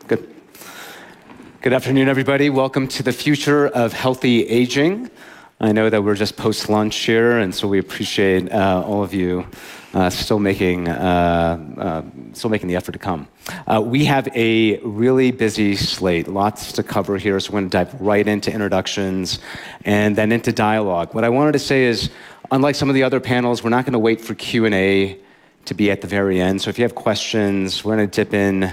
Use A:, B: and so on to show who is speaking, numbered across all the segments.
A: Good. Good afternoon, everybody. Welcome to the Future of Healthy Aging. I know that we're just post-lunch here, and so we appreciate all of you still making the effort to come. We have a really busy slate, lots to cover here, so we're going to dive right into introductions and then into dialogue. What I wanted to say is, unlike some of the other panels, we're not going to wait for Q&A to be at the very end. So if you have questions, we're going to dip in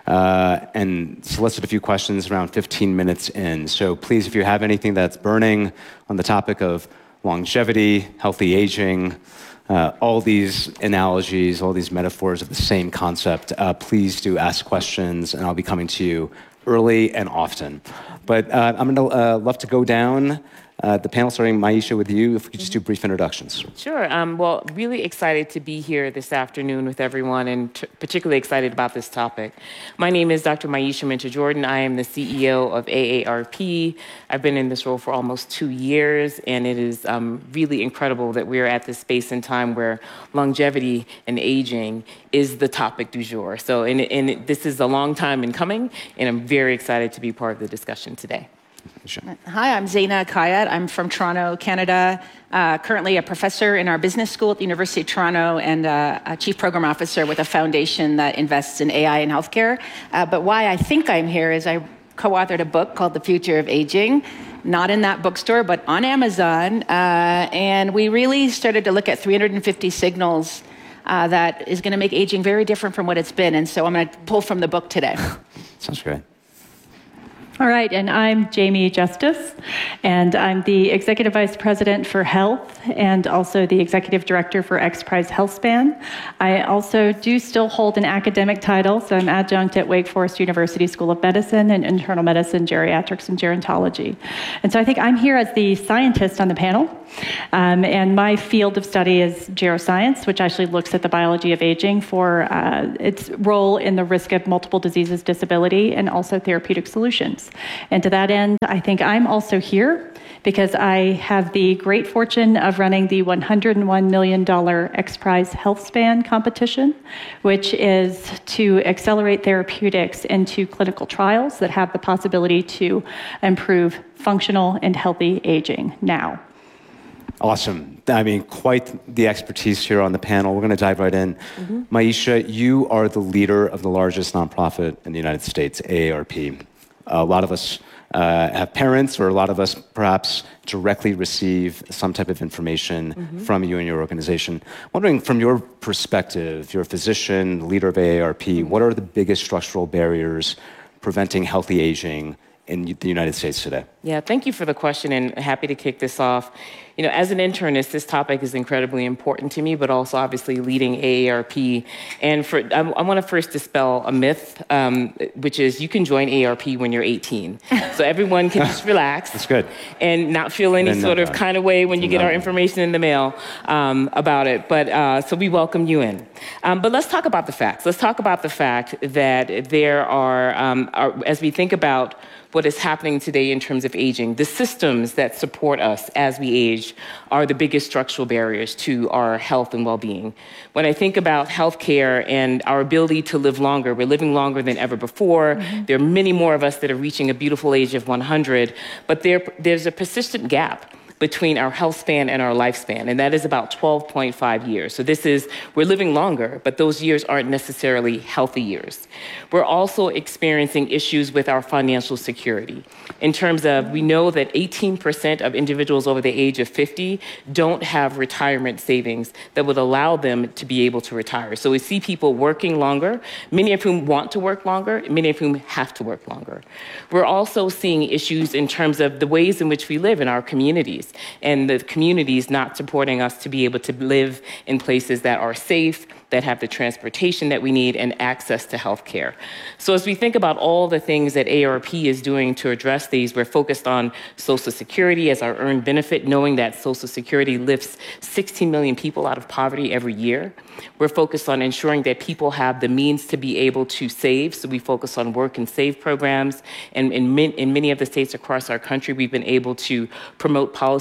A: and solicit a few questions around 15 minutes in. So please, if you have anything that's burning on the topic of longevity, healthy aging, all these analogies, all these metaphors of the same concept, please do ask questions, and I'll be coming to you early and often. But I'm going to love to go down the panel, starting, Maisha, with you, if we could just do brief introductions.
B: Sure. Well, really excited to be here this afternoon with everyone, and particularly excited about this topic. My name is Dr. Maisha Minter-Jordan. I am the CEO of AARP. I've been in this role for almost 2 years, and it is really incredible that we're at this space and time where longevity and aging is the topic du jour. So, this is a long time in coming, and I'm very excited to be part of the discussion today.
C: Sure. Hi, I'm Zaina Kayat. I'm from Toronto, Canada. Currently a professor in our business school at the University of Toronto and a chief program officer with a foundation that invests in AI in healthcare. But why I think I'm here is I co-authored a book called The Future of Aging, not in that bookstore, but on Amazon. And we really started to look at 350 signals that is going to make aging very different from what it's been. And so I'm going to pull from the book today.
A: Sounds great.
D: All right, and I'm Jamie Justice, and I'm the Executive Vice President for Health and also the Executive Director for XPRIZE HealthSpan. I also do still hold an academic title, so I'm adjunct at Wake Forest University School of Medicine in Internal Medicine, Geriatrics, and Gerontology. And so I think I'm here as the scientist on the panel, and my field of study is geroscience, which actually looks at the biology of aging for its role in the risk of multiple diseases, disability, and also therapeutic solutions. And to that end, I think I'm also here because I have the great fortune of running the $101 million XPRIZE HealthSpan competition, which is to accelerate therapeutics into clinical trials that have the possibility to improve functional and healthy aging now.
A: Awesome. I mean, quite the expertise here on the panel. We're going to dive right in. Maisha, you are the leader of the largest nonprofit in the United States, AARP. A lot of us have parents, or a lot of us perhaps directly receive some type of information from you and your organization. Wondering, from your perspective, you're a physician, leader of AARP, what are the biggest structural barriers preventing healthy aging in the United States today?
B: Yeah, thank you for the question, and happy to kick this off. You know, as an internist, this topic is incredibly important to me, but also obviously leading AARP. And I want to first dispel a myth, which is you can join AARP when you're 18. So everyone can just relax.
A: That's good.
B: And not feel any sort of kind of way when you get our information in the mail about it. But so we welcome you in. But let's talk about the facts. Let's talk about the fact that there are as we think about what is happening today in terms of aging, the systems that support us as we age are the biggest structural barriers to our health and well-being. When I think about healthcare and our ability to live longer, we're living longer than ever before. There are many more of us that are reaching a beautiful age of 100, but there's a persistent gap between our health span and our lifespan, and that is about 12.5 years. So we're living longer, but those years aren't necessarily healthy years. We're also experiencing issues with our financial security. In terms of, we know that 18% of individuals over the age of 50 don't have retirement savings that would allow them to be able to retire. So we see people working longer, many of whom want to work longer, many of whom have to work longer. We're also seeing issues in terms of the ways in which we live in our communities, and the communities not supporting us to be able to live in places that are safe, that have the transportation that we need, and access to healthcare. So as we think about all the things that AARP is doing to address these, we're focused on Social Security as our earned benefit, knowing that Social Security lifts 16 million people out of poverty every year. We're focused on ensuring that people have the means to be able to save, so we focus on work and save programs. And in many of the states across our country, we've been able to promote policy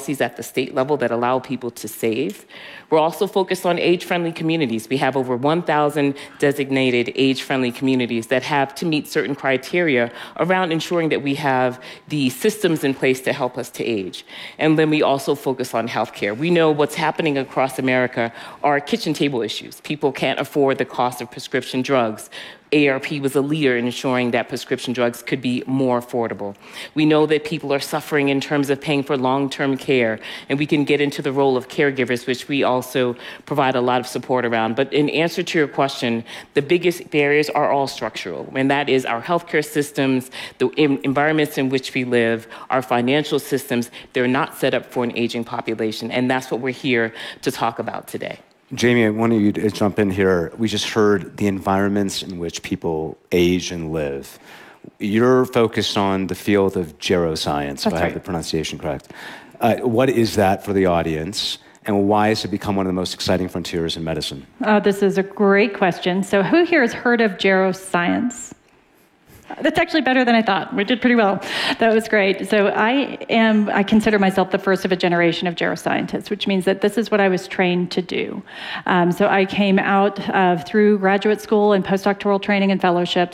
B: policies at the state level that allow people to save. We're also focused on age-friendly communities. We have over 1,000 designated age-friendly communities that have to meet certain criteria around ensuring that we have the systems in place to help us to age. And then we also focus on healthcare. We know what's happening across America are kitchen table issues. People can't afford the cost of prescription drugs. AARP was a leader in ensuring that prescription drugs could be more affordable. We know that people are suffering in terms of paying for long-term care, and we can get into the role of caregivers, which we also provide a lot of support around. But in answer to your question, the biggest barriers are all structural, and that is our healthcare systems, the environments in which we live, our financial systems. They're not set up for an aging population, and that's what we're here to talk about today.
A: Jamie, I wanted you to jump in here. We just heard the environments in which people age and live. You're focused on the field of geroscience, if I have the pronunciation correct. What is that for the audience, and why has it become one of the most exciting frontiers in medicine?
D: This is a great question. So who here has heard of geroscience? That's actually better than I thought. We did pretty well. That was great. So I consider myself the first of a generation of geroscientists, which means that this is what I was trained to do. So I came out through graduate school and postdoctoral training and fellowships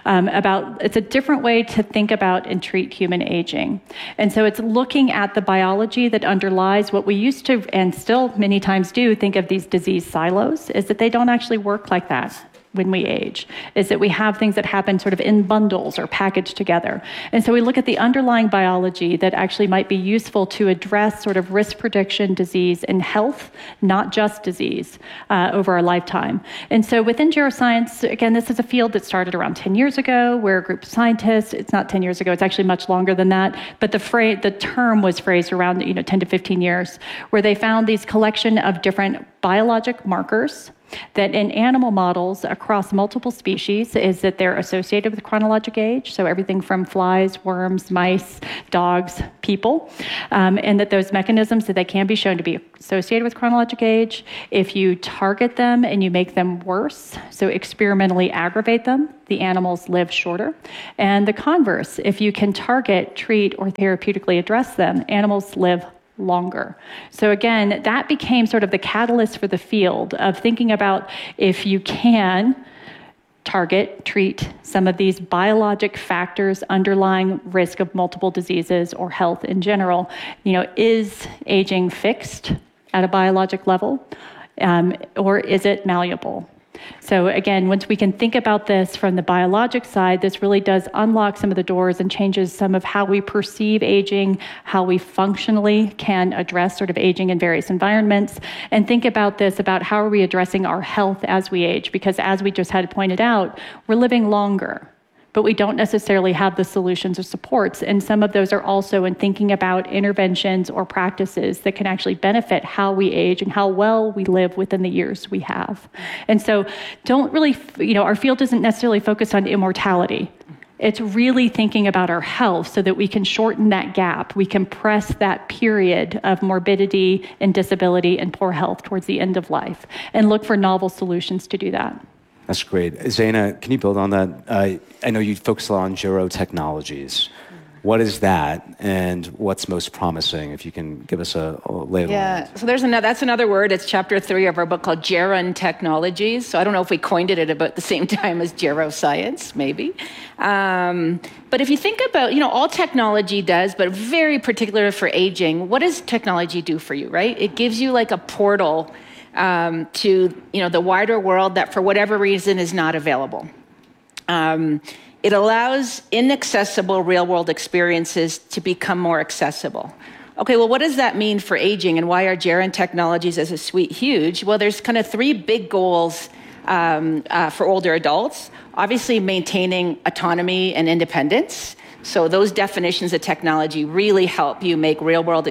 D: it's a different way to think about and treat human aging. And so it's looking at the biology that underlies what we used to, and still many times do, think of these disease silos, is that they don't actually work like that when we age, is that we have things that happen sort of in bundles or packaged together. And so we look at the underlying biology that actually might be useful to address sort of risk prediction, disease, and health, not just disease, over our lifetime. And so within geroscience, again, this is a field that started around 10 years ago. We're a group of scientists. It's not 10 years ago. It's actually much longer than that. But the term was phrased around 10 to 15 years, where they found these collection of different biologic markers that in animal models across multiple species is that they're associated with chronologic age, so everything from flies, worms, mice, dogs, people, and that those mechanisms that they can be shown to be associated with chronologic age. If you target them and you make them worse, so experimentally aggravate them, the animals live shorter. And the converse, if you can target, treat, or therapeutically address them, animals live longer. So again, that became sort of the catalyst for the field of thinking about if you can target, treat some of these biologic factors underlying risk of multiple diseases or health in general, is aging fixed at a biologic level, or is it malleable? So again, once we can think about this from the biologic side, this really does unlock some of the doors and changes some of how we perceive aging, how we functionally can address sort of aging in various environments, and think about this, about how are we addressing our health as we age, because as we just had pointed out, we're living longer, but we don't necessarily have the solutions or supports. And some of those are also in thinking about interventions or practices that can actually benefit how we age and how well we live within the years we have. And so our field doesn't necessarily focus on immortality. It's really thinking about our health so that we can shorten that gap. We can press that period of morbidity and disability and poor health towards the end of life and look for novel solutions to do that.
A: That's great. Zaina, can you build on that? I know you focus a lot on gerotechnologies. What is that, and what's most promising? If you can give us a lay of the land.
C: So that's another word. It's chapter 3 of our book called Geron Technologies. So I don't know if we coined it at about the same time as geroscience, maybe. But if you think about, all technology does, but very particular for aging, what does technology do for you, right? It gives you like a portal to the wider world that for whatever reason is not available. It allows inaccessible real-world experiences to become more accessible. Okay, well, what does that mean for aging, and why are Geron Technologies as a suite huge? Well, there's kind of 3 big goals for older adults. Obviously, maintaining autonomy and independence. So those definitions of technology really help you make real-world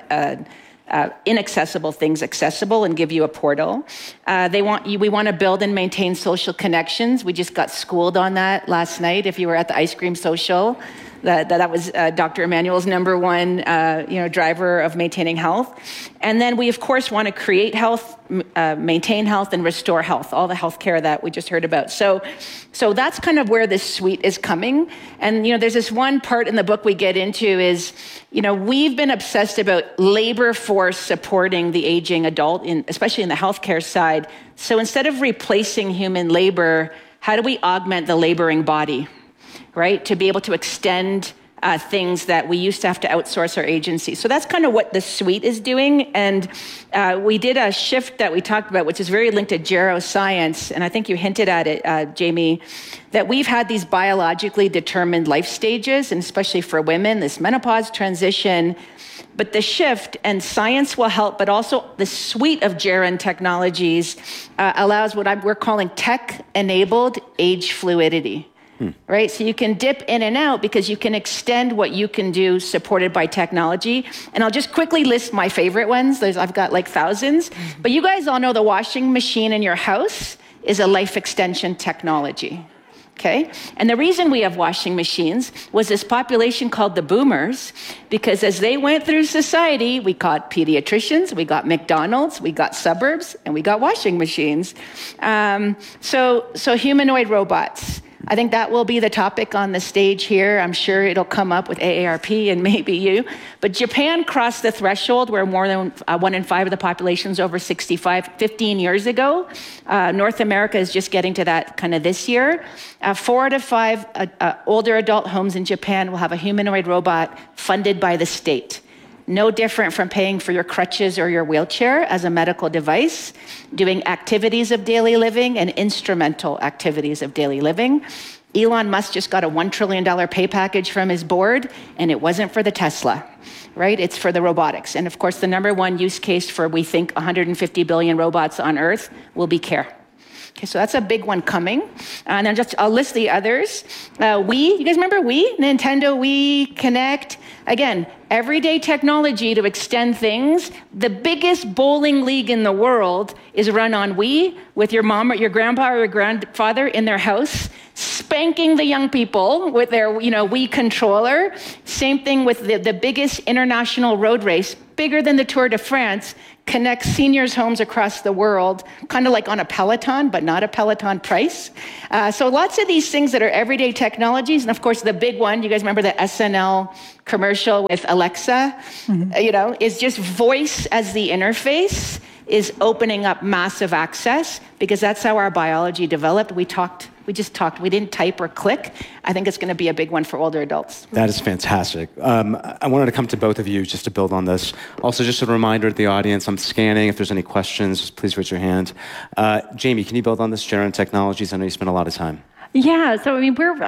C: inaccessible things accessible and give you a portal. We want to build and maintain social connections. We just got schooled on that last night if you were at the ice cream social. That was Dr. Emanuel's number one driver of maintaining health. And then we, of course, want to create health, maintain health, and restore health, all the healthcare that we just heard about. So that's kind of where this suite is coming. And, there's this one part in the book we get into is, we've been obsessed about labor force supporting the aging adult, especially in the healthcare side. So instead of replacing human labor, how do we augment the laboring body, right? To be able to extend things that we used to have to outsource our agency. So that's kind of what the suite is doing. And we did a shift that we talked about, which is very linked to geroscience. And I think you hinted at it, Jamie, that we've had these biologically determined life stages, and especially for women, this menopause transition. But the shift, and science will help, but also the suite of geron technologies allows what we're calling tech-enabled age fluidity. Right? So you can dip in and out because you can extend what you can do supported by technology. And I'll just quickly list my favorite ones. I've got like thousands. But you guys all know the washing machine in your house is a life extension technology. Okay? And the reason we have washing machines was this population called the boomers, because as they went through society, we got pediatricians, we got McDonald's, we got suburbs, and we got washing machines. So humanoid robots. I think that will be the topic on the stage here. I'm sure it'll come up with AARP and maybe you. But Japan crossed the threshold where more than 1 in 5 of the population is over 65 15 years ago. North America is just getting to that kind of this year. 4 out of 5 older adult homes in Japan will have a humanoid robot funded by the state. No different from paying for your crutches or your wheelchair as a medical device, doing activities of daily living and instrumental activities of daily living. Elon Musk just got a $1 trillion pay package from his board, and it wasn't for the Tesla, right? It's for the robotics. And of course, the number one use case for, we think, 150 billion robots on Earth will be care. Okay, so that's a big one coming. And then I'll list the others. Wii, you guys remember Wii? Nintendo Wii, Kinect. Again, everyday technology to extend things. The biggest bowling league in the world is run on Wii, with your mom or your grandpa or your grandfather in their house, spanking the young people with their Wii controller. Same thing with the biggest international road race, bigger than the Tour de France, connects seniors' homes across the world, kind of like on a Peloton, but not a Peloton price. So lots of these things that are everyday technologies. And of course, the big one, you guys remember the SNL commercial with Alexa, is just voice as the interface is opening up massive access, because that's how our biology developed. We just talked. We didn't type or click. I think it's going to be a big one for older adults.
A: That is fantastic. I wanted to come to both of you just to build on this. Also, just a reminder to the audience, I'm scanning. If there's any questions, please raise your hand. Jamie, can you build on this, Geron Technologies? I know you spent a lot of time.
D: Yeah, so we're